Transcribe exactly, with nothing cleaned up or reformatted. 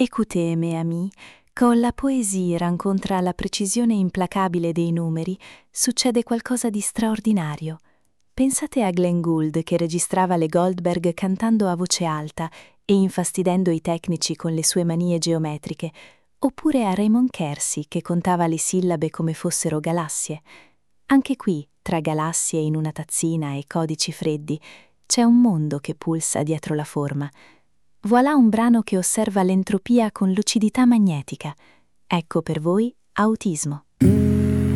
Écoutez, mes amis, quand la poesie rincontra la precisione implacabile dei numeri, succede qualcosa di straordinario. Pensate a Glenn Gould che registrava le Goldberg cantando a voce alta e infastidendo i tecnici con le sue manie geometriche, oppure a Raymond Kersey che contava le sillabe come fossero galassie. Anche qui, tra galassie in una tazzina e codici freddi, c'è un mondo che pulsa dietro la forma. Voilà un brano che osserva l'entropia con lucidità magnetica. Ecco per voi Autismo.